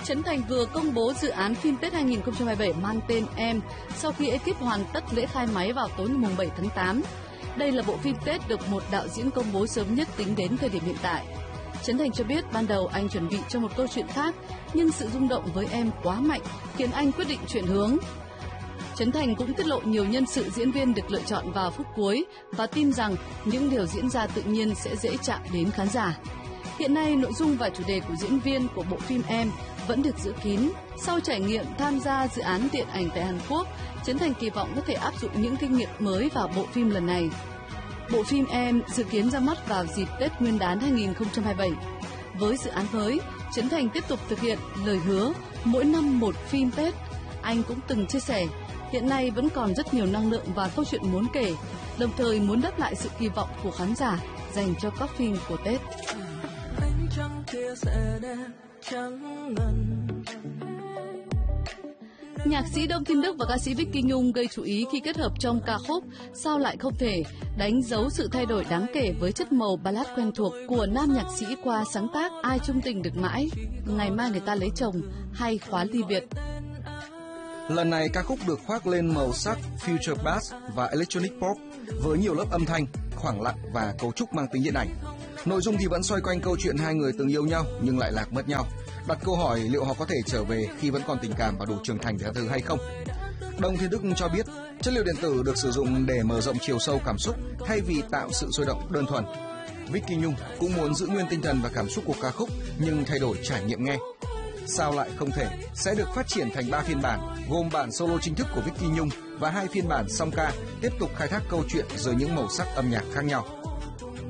Trấn Thành vừa công bố dự án phim Tết 2027 mang tên Em sau khi ekip hoàn tất lễ khai máy vào tối ngày 7 tháng 8. Đây là bộ phim Tết được một đạo diễn công bố sớm nhất tính đến thời điểm hiện tại. Trấn Thành cho biết ban đầu anh chuẩn bị cho một câu chuyện khác, nhưng sự rung động với Em quá mạnh khiến anh quyết định chuyển hướng. Trấn Thành cũng tiết lộ nhiều nhân sự diễn viên được lựa chọn vào phút cuối và tin rằng những điều diễn ra tự nhiên sẽ dễ chạm đến khán giả. Hiện nay, nội dung và chủ đề của diễn viên của bộ phim Em vẫn được giữ kín. Sau trải nghiệm tham gia dự án điện ảnh tại Hàn Quốc, Trấn Thành kỳ vọng có thể áp dụng những kinh nghiệm mới vào bộ phim lần này. Bộ phim Em dự kiến ra mắt vào dịp Tết Nguyên đán 2027. Với dự án mới, Trấn Thành tiếp tục thực hiện lời hứa mỗi năm một phim Tết. Anh cũng từng chia sẻ, hiện nay vẫn còn rất nhiều năng lượng và câu chuyện muốn kể, đồng thời muốn đáp lại sự kỳ vọng của khán giả dành cho các phim của Tết. Nhạc sĩ Đông Thiên Đức và ca sĩ Vicky Nhung gây chú ý khi kết hợp trong ca khúc Sao Lại Không Thể, đánh dấu sự thay đổi đáng kể với chất màu ballad quen thuộc của nam nhạc sĩ qua sáng tác Ai Chung Tình Được Mãi, Ngày Mai Người Ta Lấy Chồng hay Khóa Ly Biệt. Lần này ca khúc được khoác lên màu sắc future bass và electronic pop với nhiều lớp âm thanh, khoảng lặng và cấu trúc mang tính điện ảnh. Nội dung thì vẫn xoay quanh câu chuyện hai người từng yêu nhau nhưng lại lạc mất nhau, đặt câu hỏi liệu họ có thể trở về khi vẫn còn tình cảm và đủ trưởng thành để tha thứ hay không. Đông Thiên Đức cho biết chất liệu điện tử được sử dụng để mở rộng chiều sâu cảm xúc thay vì tạo sự sôi động đơn thuần. Vicky Nhung cũng muốn giữ nguyên tinh thần và cảm xúc của ca khúc nhưng thay đổi trải nghiệm nghe. Sao Lại Không Thể sẽ được phát triển thành 3 phiên bản, gồm bản solo chính thức của Vicky Nhung và 2 phiên bản song ca tiếp tục khai thác câu chuyện dưới những màu sắc âm nhạc khác nhau.